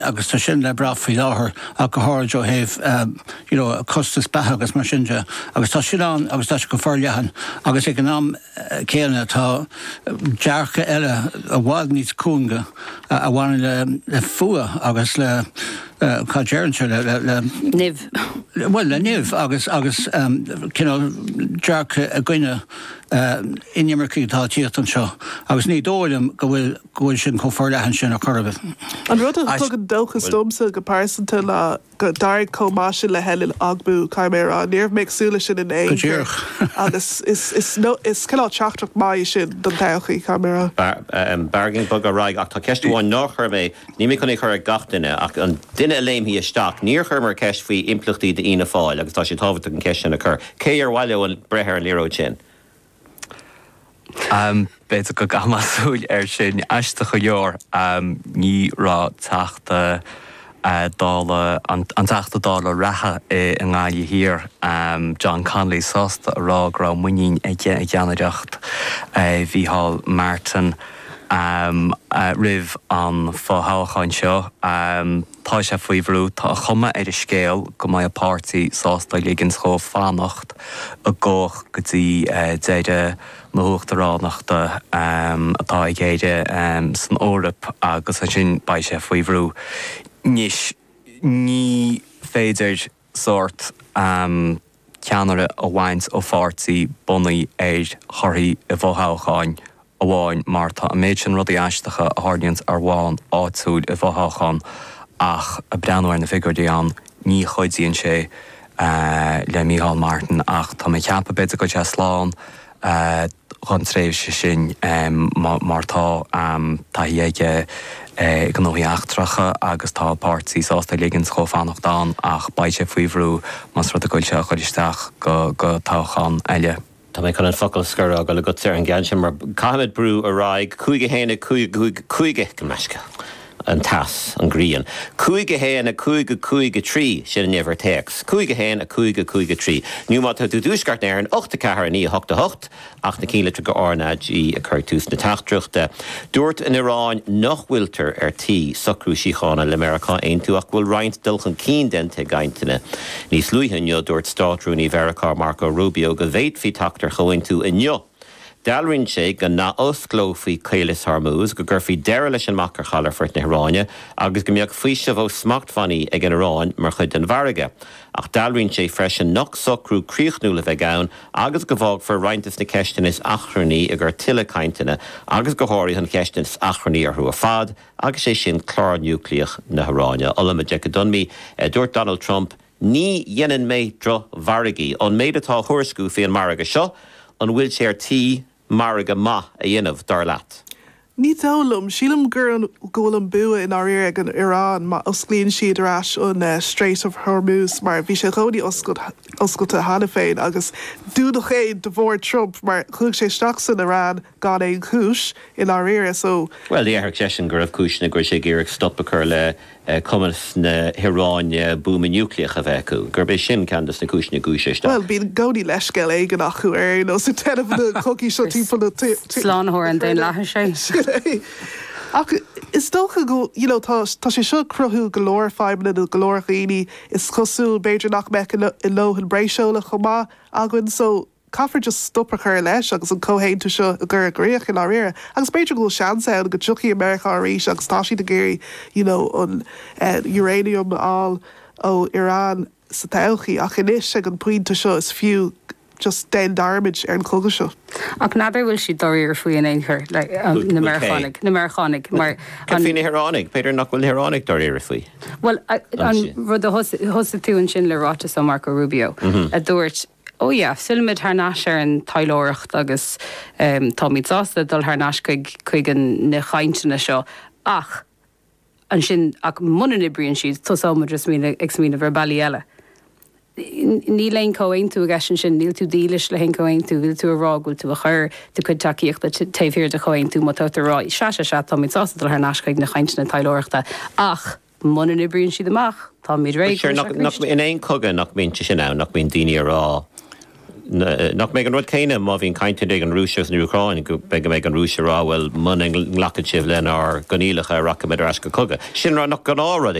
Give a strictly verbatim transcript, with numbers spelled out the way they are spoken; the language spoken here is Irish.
agus tá sin le bra faoi láthair a go háir ó héh costas bethe agus mar sinse agus tá sin an agus tá go forlehan agus ag an am céanna tá dearcha eile a bhád níos cúnga a bhhain le fua agus le Cadéirnse le Niv. Well le niv agus agus dearcha a gcuine inimmarcí tá tíocht an seo agus ní dóilm go bhfuil gohfuil sin có forlehan sin a chorbh. An rud an tugad dulchas domsa go pásanta le go dair comáisi le helil agbú caiimera níor méagsúla sin in é. Agus is is no is cinná teachtrach mai sin don techaí caiimera. Bergin bug a raig ach tá ceistúháin nachir mé ní mé chuna chur gatainine ach an duine léim hí isteach níor chur mar ceist faoi implachtaí de ina fáil agus tá sé tábhata an ceist sin a chur. Cé ar bhaile an brethir an líró sin. Um, Beidir go gamasúil ar sin eiste go leor um, ní rá teachta uh, dála an, an teachta dála ratha i an gáile hir um, John Conley sásta rá grá muín ag gceanaireacht uh, bhí hall Martin um, uh, rih an fáthacháin seo um, tá sé faoi bhrú tá chuma ar a scéal go mai a pártaí sásta liginn scho fannacht a gcóch go dtí uh, déide mohuachtaránachta um, atá ag géide um, san órap agus an sin ba sé faoi bhrú. Nis ní féidir sort um, ceanara a bhaint ó phartaí bunaí éid choirí i bhóthaáin a bháin mar tá a méid sin rudí eisteacha a háirdians ar bháin áitiúil i bhóthaáin ach a breanúir na figurí an ní chuidíonn sé uh, le Micheál Martin ach tá mé ceappa beidir go te sláán uh, chun tréimh sé sin um, mar tá um, tá hiige uh, gnóí achtracha agus tá pártaí sásta liginn scho fannacht an ach baid sé faoi bhrú mas rud a gúil se chuiristeach go go táchan eile. Tá mé chun an focail scura go le go tíar an gceann sin mar caiimiid brú a raig chuige héna chuige go meisce. An tas an grían. Cúige héan a cúige cúige trí sin an never takes. Cúige héan a cúige cúige trí. Nú má tú dúsgart ar an ochta cahar ní hochta hocht ach na cíle go ornaid í a chuirtús na tachtruachta. Dúirt in Iráin nach wilter ar tí socrú síchána le America ein tú ach bhfuil roinnt dulchan cín den te gaintine. Níos luithanne dúirt státrúní Veracá Marco Rubio go bhéit fi tachtar chohain tú inniu. Dalrinn sé go ná osgló faoi Céilis Hormuz go gur faoi deire leis an macar chalar fuirt na Iráine agus go mbeadh faoise bh smacht fannaí ag an Iráin mar chud an bharige. Ach dalrinn sé freisin nach socrú críochnúla bheith ann agus go bhág for rointas na ceistin is achraní a gur tuile cainteanna agus go háirí an ceistin is achraní ar thua fad agus sé sin clár núcleach na Iráine. Ola me Jack Dunmy dúirt Donald Trump ní dhéanann méid dro bharagaí an méid atá thuairscú faoin marga seo an bhfuil sé ar tí marga ma a dhéanamh dar leat. Ní tálam, sílam gur an ggólam bua in áir ag an Irán má osclíonn siad arás an uh, Strait of Hormuz mar bhí sé chodí oscailta hána féin agus dúdach é de bhór Trump mar chuig sé straach san Irán gan é chúis in áir so. Well, dhéarach sé sin gur raibh cúis na gur sé géireach stoppa chur le cumas na Iráine búma núcleach a bheicú. Gur bé sin candas na cúis na gúiséiste. Well, bín gcóí leisceil é gan acu ar nó sa tenmh na cocí seo timp na Slánthóir an daon lethair sé. Ach, is dócha go, you know, tá sé seo cruthú golóir feimna nó golóir dhaoine is cosúil beidir nach meic i lohan breisiúla chomá agann so caafar just stoppa chuir leis agus an cóhéintú seo a gur agréoch in áire. Agus beidir go seansa go tuchaí America arís agus táisií de géirí, you know, an uh, uranium all ó Irán sa tauchaí ach inis ag an puinte seo is fiú just den damage ar an clúga seo. Ach nadidir bhfuil si doir faoi an éair na Americanig, na Americanig mar an fin Iránig, Peter nach bhfuil Iránig doir faoi. Well, an rud a hosa tú an sin le ráta sa Marco Rubio a dúirt ó ja, sulmid haar náis ar an tailóireacht agus um, tá míid sásta dul haar náis chuig an na chaintena seo ach an sin ach munan ibrion siad tusáma just mína ex mína verbali eile. Ní leon cóhain tú a gaisin sin níl tú dílis le hen cóhain tú bhil tú a rágúil tú a chur tú chud takeíocht taobhíir de chóhain tú má tá rá se se se tá míid sásta dul haar náis chuig na chaintena tailóireachta ach munan ibrion siad amach tá míid réig. In éon coga nach bíonn sin ná nach bíonn daoine rá nach mé an rud céine má bhín caiinte ag an Rússia an Ucrain go be méid an Rússia ráhfuil man nglacha sih len ar gonílacha racha meidir as go coga. Sin ra nach gan ára